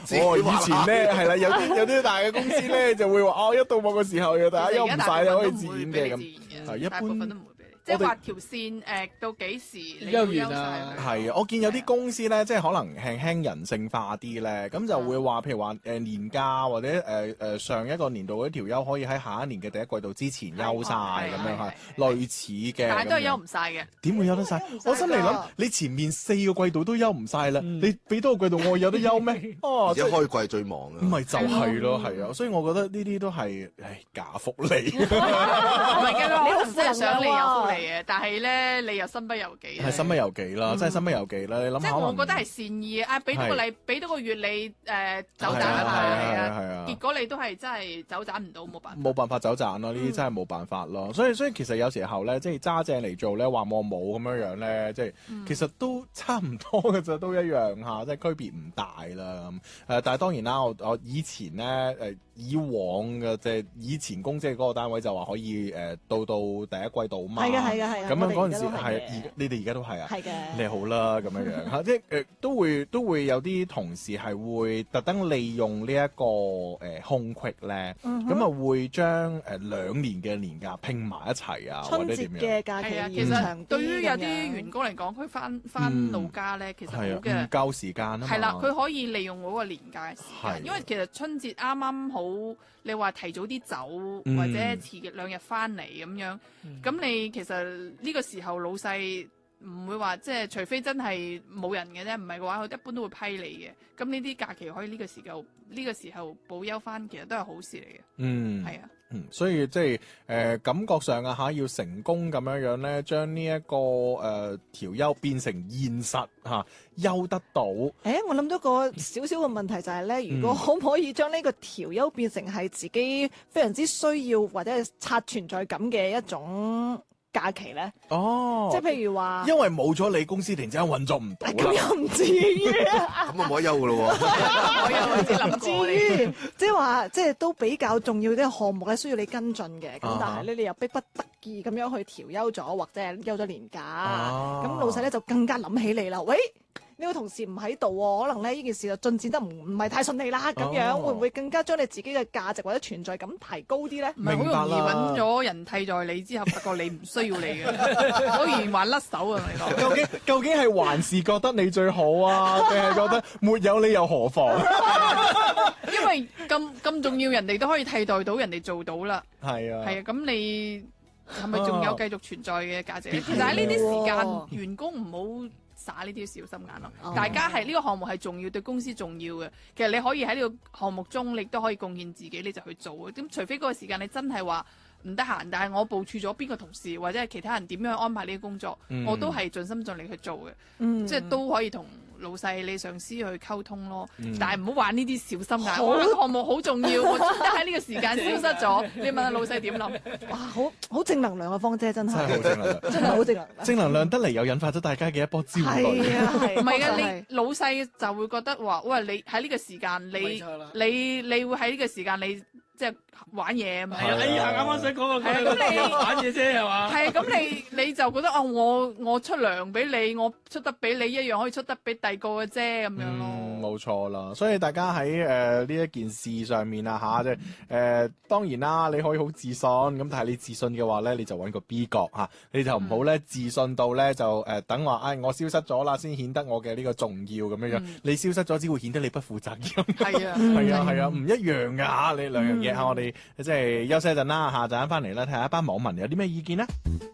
以前咧係啦，有啲大嘅公司咧就會話一到某個時候大家休唔晒就可以自演嘅咁，一大部分般都唔會俾你，即係畫條線到幾時你休完要休啊晒。 係啊，我見有啲公司咧，即係可能輕人性化啲咧，咁就會話，譬如話年假或者上一個年度嗰條休可以喺下一年嘅第一季度之前休晒咁樣係類似嘅， 但係都係休唔晒嘅。 點會休得晒？我心嚟諗，你前面4個季度都休唔晒啦，你俾多個季度我有得休咩？ 而家開季最忙啊！ 唔係就係咯，係啊，所以我覺得呢啲都係假福利。 唔係嘅， 你好我真係想你有福利負嘅，但係咧你又身不由己。 係身不由己啦，真係身不由己啦。你諗下， 即係我覺得係善意啊！俾多個月你走盞啊嘛， 係啊， 結果你都係真係走盞唔到， 冇辦法走盞咯，呢啲真係冇辦法咯。所以其實有時候咧，即係揸正嚟做咧，話我冇咁樣咧，即係其實都差唔多嘅啫，都一樣嚇，即係區別唔大啦。但係當然啦，我以前咧以往嘅即係以前公職嗰個單位就話可以到第一季度嘛。 係嘅。 咁樣嗰陣時係你哋而家都係啊。 係嘅。 你好啦，咁樣嚇，即係都會有啲同事係會特登利用呢一個空隙咧，咁啊會將2年嘅年假拼埋一齊啊，或者點樣？ 春節嘅假期係啊，其延長啲實對於有啲咁樣員工嚟講，佢翻老家咧，其實好係啊，唔嘅。 夠時間啊嘛。 係啦，佢可以利用嗰個年假嘅時係間，因為其實春節啱啱好，你話提早啲走或者遲2日翻嚟咁樣，咁你其實呢個時候老細唔會話即係，除非真係冇人嘅啫，唔係嘅話，佢一般都會批你嘅。咁呢啲假期可以呢個時候補休翻，其實都係好事嚟嘅。係啊。 所以即係感覺上啊要成功咁樣咧，將呢一個調休變成現實休得到。 我諗到個少少嘅問題就係咧，如果可唔可以將呢個調休變成係自己非常之需要或者係刷存在感嘅一種假期咧？ 即係譬如話， 因為冇咗你公司突然之間運作唔到啦， 咁又唔至於啊。 咁啊冇得休噶咯喎， 我有啲諗過你。 即係話，即係都比較重要啲項目咧，需要你跟進嘅。咁但係咧，你又迫不得已咁樣去調休咗，或者係休咗年假，咁老細咧就更加諗起你啦。喂，呢個同事唔喺度喎，可能咧呢件事就進展得唔係太順利啦。咁樣會唔會更加將你自己嘅價值或者存在感提高啲咧？ 唔係好容易揾咗人替代你之後，發覺你唔需要你嘅，好容易玩甩手啊！你講究竟係還是覺得你最好啊，定係覺得沒有你又何妨？ 因為咁重要，人哋都可以替代到，人哋做到啦。 係啊， 咁你係咪仲有繼續存在嘅價值？其實喺呢啲時間，員工唔好耍呢啲小心眼咯。大家係呢個項目係重要，對公司重要嘅。其實你可以喺呢個項目中，你都可以貢獻自己，你就去做。咁除非嗰個時間你真係話唔得閒，但係我部署咗邊個同事或者係其他人點樣安排呢個工作，我都係盡心盡力去做嘅。即係都可以同老細、你上司去溝通咯。但係唔好玩呢啲小心眼。我個項目好重要，我專登喺呢個時間消失咗。你問下老細點諗？ 哇，好正能量啊，芳姐真係， 真係好正能量， 真係好正能量。 正能量得嚟又引發咗大家嘅一波焦慮。 係啊， 唔係啊，你老細就會覺得話，喂，你喺呢個時間，你會喺呢個時間你。即係玩嘢咁係啊！哎呀，啱啱想講個咁你玩嘢啫係嘛？ 係咁你就覺得我出糧俾你，我出得俾你一樣可以出得俾第二個嘅啫咁樣咯。 冇錯啦，所以大家喺呢一件事上面啊即係當然啦，你可以好自信咁，但係你自信嘅話咧，你就揾個 B 角你就唔好咧自信到咧就等話我消失咗啦，先顯得我嘅呢個重要咁樣樣。你消失咗，只會顯得你不負責任。 係啊， 係啊，唔一樣噶你兩樣嘢我哋即係休息一陣啦，下陣翻嚟啦，睇下一班網民有啲咩意見啦。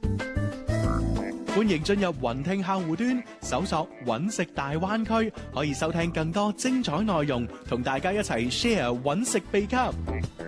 歡迎進入雲聽客戶端，搜索揾食大灣區，可以收聽更多精彩內容，同大家一齊 share 揾食秘笈。